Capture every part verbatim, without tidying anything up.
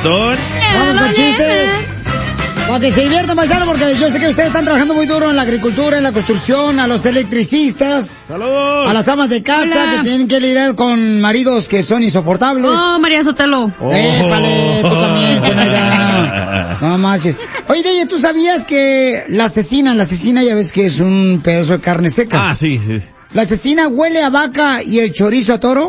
doctor. Vamos con chistes. Para que se diviertan, paisano, porque yo sé que ustedes están trabajando muy duro en la agricultura, en la construcción, a los electricistas. ¡Saludos! A las amas de casa. Hola. Que tienen que lidiar con maridos que son insoportables. Oh, María Sotelo. Oh. Épale, tú también, Zenaida. No manches. Oye, Deye, ¿tú sabías que la cecina, la cecina ya ves que es un pedazo de carne seca? Ah, sí, sí. ¿La cecina huele a vaca y el chorizo a toro?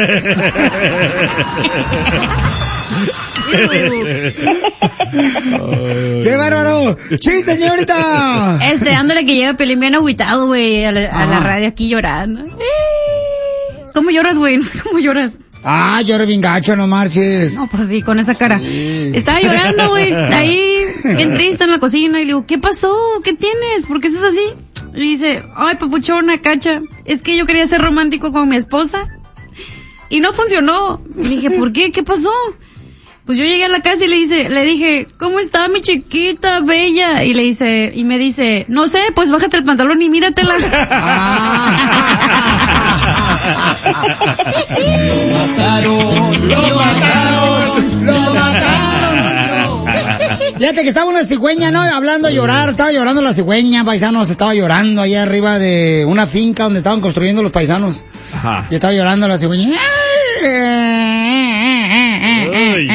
¡Qué bárbaro! ¡Chiste, señorita! Este, ándale que llega Pelín bien agüitado, güey, a, la, a la radio aquí llorando. ¿Cómo lloras, güey? No sé cómo lloras. Ah, lloré bien gacho, no marches. No, pues sí, con esa cara. Sí. Estaba llorando, güey, ahí, bien triste en la cocina, y le digo, ¿qué pasó? ¿Qué tienes? ¿Por qué estás así? Y dice, ay, papuchona, cacha, es que yo quería ser romántico con mi esposa, y no funcionó. Le dije, ¿por qué? ¿Qué pasó? Pues yo llegué a la casa y le dice, le dije, ¿cómo está mi chiquita, bella? Y le dice, y me dice, no sé, pues bájate el pantalón y míratela. Lo mataron, lo mataron, lo mataron. Fíjate que estaba una cigüeña, ¿no? Hablando, llorar, estaba llorando la cigüeña, paisanos, estaba llorando allá arriba de una finca donde estaban construyendo los paisanos. Ajá. Y estaba llorando la cigüeña. Ay.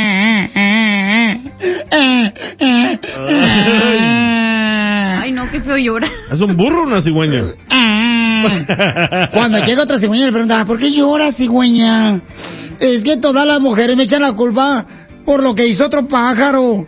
Ay, no, qué feo llora. ¿Es un burro o una cigüeña? Cuando llega otra cigüeña le pregunta, ¿por qué llora, cigüeña? Es que todas las mujeres me echan la culpa por lo que hizo otro pájaro.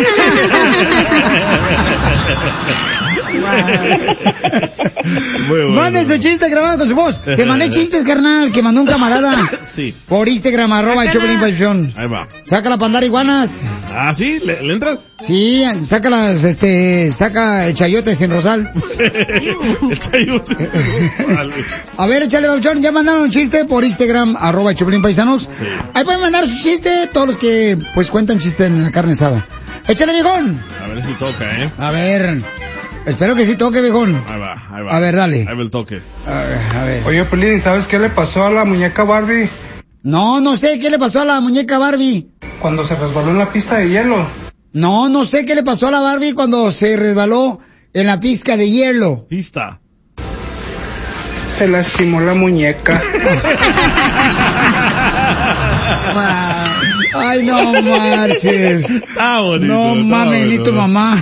Mande su chiste grabado con su voz. Te mandé chistes, carnal, que mandó un camarada. Sí. Por Instagram, arroba el Choplin Paixón. Ahí va. Sácala para andar iguanas. Ah, ¿sí? ¿Le, ¿le entras? Sí, sácalas, este, saca el chayote sin rosal. El chayote sin rosal. A ver, échale, Paixón, ya mandaron un chiste por Instagram, arroba el Choplin Paisanos. Sí. Ahí pueden mandar su chiste, todos los que, pues, cuentan chistes en la carne asada. Échale, viejón. A ver si toca, ¿eh? A ver. Espero que sí toque, viejón. Ahí va, ahí va. A ver, dale. Ahí va el toque. A ver, a ver. Oye, Pelín, ¿sabes qué le pasó a la muñeca Barbie? No, no sé qué le pasó a la muñeca Barbie. Cuando se resbaló en la pista de hielo. No, no sé qué le pasó a la Barbie cuando se resbaló en la pista de hielo. Pista. Se lastimó la muñeca. Ay, no marches. Ah, bonito, no mames, ni tu mamá.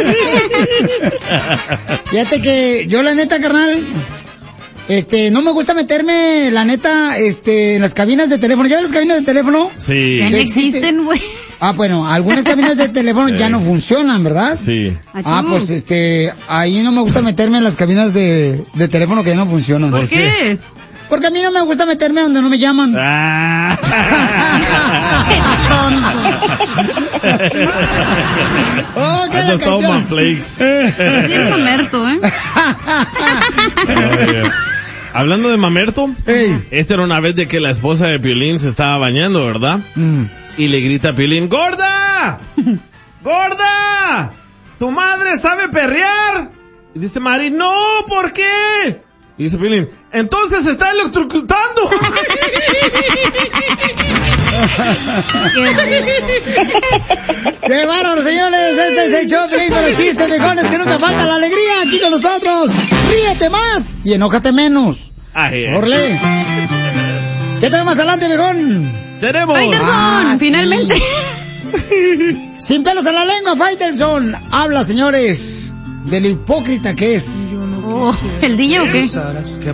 Fíjate que yo la neta, carnal, este, no me gusta meterme, la neta, este, en las cabinas de teléfono. ¿Ya ves las cabinas de teléfono? Sí. Ya no existen, güey. Ah, bueno, algunas cabinas de teléfono ya no funcionan, ¿verdad? Sí. Ah, pues este, ahí no me gusta meterme en las cabinas de, de teléfono que ya no funcionan. ¿Por qué? Porque a mí no me gusta meterme donde no me llaman. Ah. Oh, ¿qué es la canción? Flakes. Tiene mamerto, ¿eh? Hablando de mamerto, hey. Esta era una vez de que la esposa de Piolín se estaba bañando, ¿verdad? Mm. Y le grita a Piolín, ¡Gorda! ¡Gorda! ¿Tu madre sabe perrear? Y dice Mari, no, ¿por qué? Y dice Piolín, entonces se está electrocutando. ¡Qué bárbaro, señores! Este es el show de los chistes, viejones, que nunca falta la alegría aquí con nosotros. Ríete más y enójate menos. Orle. ¿Qué tenemos más adelante, viejón? Tenemos. Faitelson, ah, finalmente. Sí. Sin pelos en la lengua, Faitelson. Habla, señores, del hipócrita que es. Oh, ¿el D J o qué?